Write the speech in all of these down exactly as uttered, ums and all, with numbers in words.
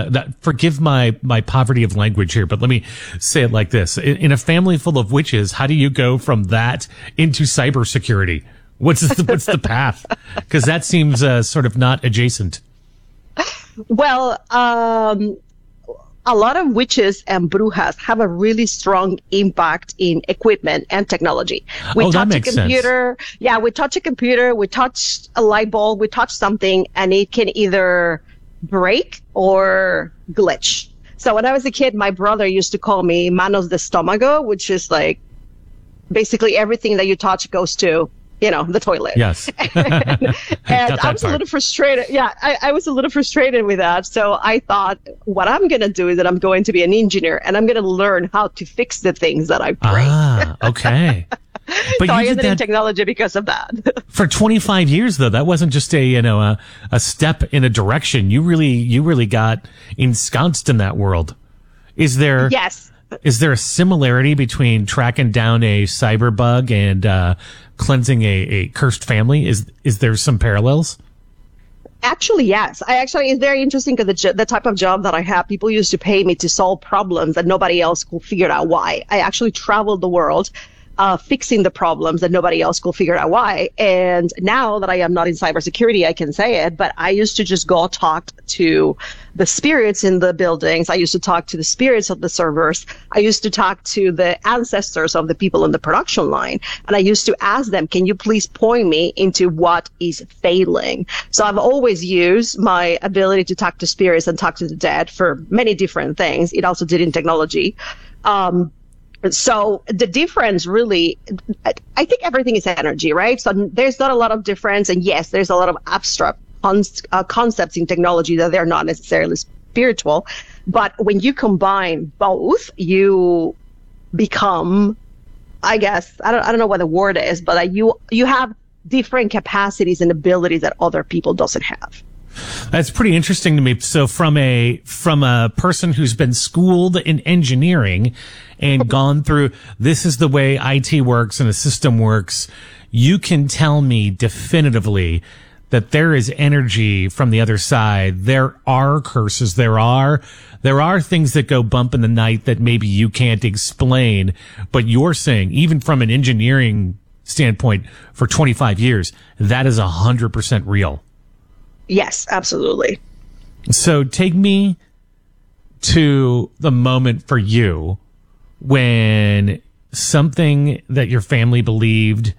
uh, that, forgive my, my poverty of language here, but let me say it like this. In, in a family full of witches, how do you go from that into cybersecurity? What's the, what's the path? Because that seems uh, sort of not adjacent. Well, um, a lot of witches and brujas have a really strong impact in equipment and technology. We oh, touch that a makes computer. sense. Yeah, we touch a computer, we touch a light bulb, we touch something, and it can either break or glitch. So when I was a kid, my brother used to call me Manos de Stomago, which is like basically everything that you touch goes to, you know, the toilet. Yes. and and I was part. a little frustrated. Yeah, I, I was a little frustrated with that. So I thought, what I'm going to do is that I'm going to be an engineer and I'm going to learn how to fix the things that I break. Ah, okay. But so you I did ended that in technology because of that. for twenty-five years, though. That wasn't just a, you know, a, a step in a direction. You really, you really got ensconced in that world. Is there? Yes. Is there a similarity between tracking down a cyber bug and uh, cleansing a, a cursed family? Is is there some parallels? Actually, yes. I actually, it's very interesting because the, jo- the type of job that I have, people used to pay me to solve problems that nobody else could figure out why. I actually traveled the world uh, fixing the problems that nobody else could figure out why. And now that I am not in cybersecurity, I can say it, but I used to just go talk to the spirits in the buildings. I used to talk to the spirits of the servers. I used to talk to the ancestors of the people in the production line. And I used to ask them, can you please point me into what is failing? So I've always used my ability to talk to spirits and talk to the dead for many different things. It also did in technology. Um, So the difference really, I think everything is energy, right? So there's not a lot of difference. And yes, there's a lot of abstract con- uh, concepts in technology that they're not necessarily spiritual. But when you combine both, you become, I guess, I don't, I don't know what the word is, but uh, you, you have different capacities and abilities that other people doesn't have. That's pretty interesting to me. So from a, from a person who's been schooled in engineering and gone through, this is the way I T works and a system works, you can tell me definitively that there is energy from the other side. There are curses. There are, there are things that go bump in the night that maybe you can't explain, but you're saying, even from an engineering standpoint for twenty-five years, that is a hundred percent real. Yes, absolutely. So take me to the moment for you when something that your family believed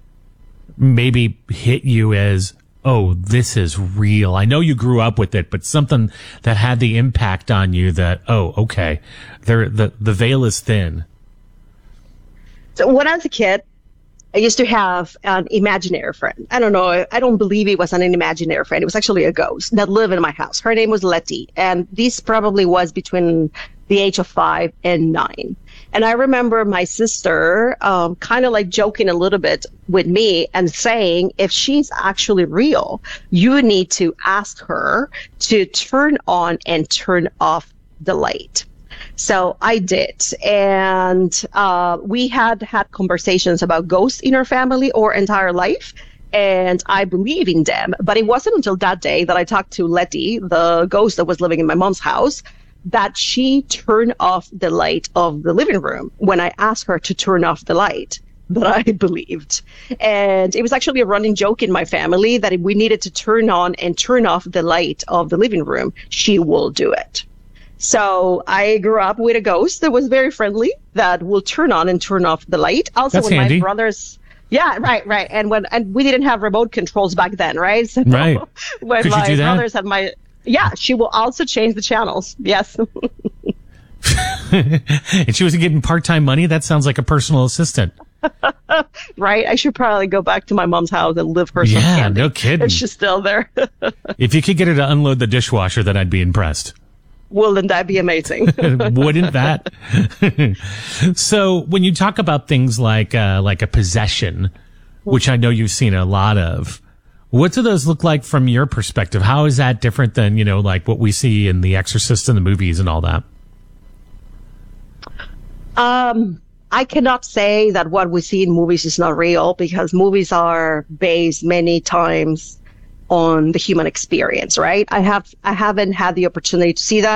maybe hit you as, oh, this is real. I know you grew up with it, but something that had the impact on you that, oh, okay, there, the, the veil is thin. So when I was a kid, I used to have an imaginary friend. I don't know. I don't believe it was an imaginary friend. It was actually a ghost that lived in my house. Her name was Letty. And this probably was between the age of five and nine. And I remember my sister um, kind of like joking a little bit with me and saying, if she's actually real, you need to ask her to turn on and turn off the light. So I did. And uh, we had had conversations about ghosts in our family our entire life. And I believe in them. But it wasn't until that day that I talked to Letty, the ghost that was living in my mom's house, that she turned off the light of the living room when I asked her to turn off the light that I believed. And it was actually a running joke in my family that if we needed to turn on and turn off the light of the living room, she will do it. So I grew up with a ghost that was very friendly, that will turn on and turn off the light. Also, That's when handy. my brothers, yeah, right, right, and when and we didn't have remote controls back then, right? So Right. when Could you my do that? brothers had my, yeah, she will also change the channels. Yes. And she wasn't getting part-time money? That sounds like a personal assistant. Right. I should probably go back to my mom's house and live her some Yeah, candy no kidding. if she's still there. If you could get her to unload the dishwasher, then I'd be impressed. Wouldn't that be amazing? Wouldn't that? So when you talk about things like uh, like a possession, which I know you've seen a lot of, what do those look like from your perspective? How is that different than, you know, like what we see in The Exorcist and the movies and all that? Um, I cannot say that what we see in movies is not real, because movies are based many times on the human experience, right? I have I haven't had the opportunity to see that.